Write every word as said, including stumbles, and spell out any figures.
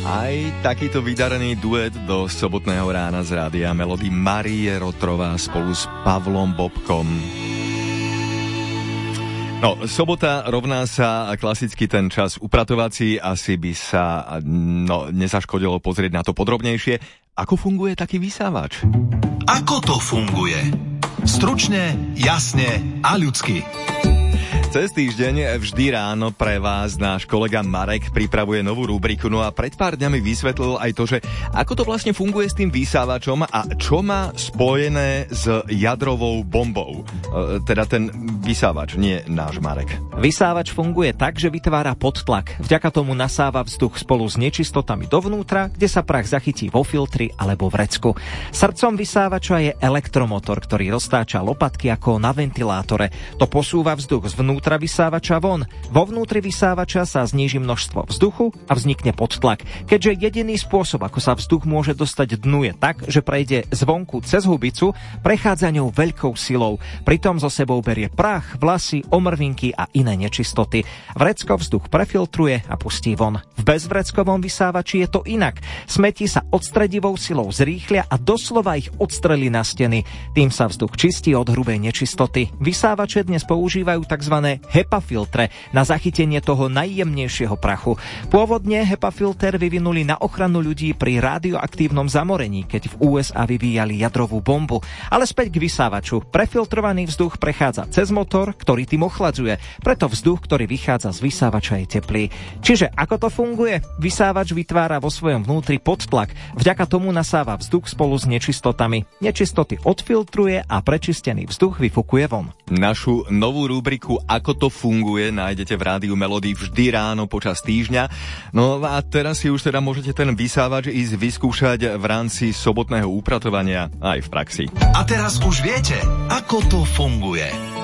Aj takýto vydarený duet do sobotného rána z Rádia Melody Márie Rotrová spolu s Pavlom Bobkom. No, sobota rovná sa klasicky ten čas upratovací, asi by sa no, nezaškodilo pozrieť na to podrobnejšie. Ako funguje taký vysávač? Ako to funguje? Stručne, jasne a ľudsky. Cez týždeň vždy ráno pre vás náš kolega Marek pripravuje novú rubriku, no a pred pár dňami vysvetlil aj to, že ako to vlastne funguje s tým vysávačom a čo má spojené s jadrovou bombou. E, teda ten vysávač, nie náš Marek. Vysávač funguje tak, že vytvára podtlak. Vďaka tomu nasáva vzduch spolu s nečistotami dovnútra, kde sa prach zachytí vo filtri alebo vrecku. Srdcom vysávača je elektromotor, ktorý roztáča lopatky ako na ventilátore. To posúva vzduch zvnútra vysávača von. Vo vnútri vysávača sa zníži množstvo vzduchu a vznikne podtlak. Keďže jediný spôsob, ako sa vzduch môže dostať dnu, je tak, že prejde zvonku cez hubicu, prechádza ňou veľkou silou. Pritom so sebou berie prach, vlasy, omrvinky a iné nečistoty. Vrecko vzduch prefiltruje a pustí von. V bezvreckovom vysávači je to inak. Smeti sa odstredivou silou zrýchlia a doslova ich odstrelí na steny. Tým sa vzduch čistí od hrubej nečistoty. Vysávače dnes používajú tzv. HEPA filtre na zachytenie toho najjemnejšieho prachu. Pôvodne HEPA filter vyvinuli na ochranu ľudí pri radioaktívnom zamorení, keď v ú es á vyvíjali jadrovú bombu. Ale späť k vysávaču. Prefiltrovaný vzduch prechádza cez motor, ktorý tým ochladzuje. Preto vzduch, ktorý vychádza z vysávača, je teplý. Čiže ako to funguje? Vysávač vytvára vo svojom vnútri podtlak. Vďaka tomu nasáva vzduch spolu s nečistotami. Nečistoty odfiltruje a prečistený vzduch vyfukuje von. Našu novú rubriku Ako to funguje nájdete v Rádiu Melody vždy ráno počas týždňa. No a teraz si už teda môžete ten vysávač ísť vyskúšať v rámci sobotného upratovania aj v praxi. A teraz už viete, ako to funguje.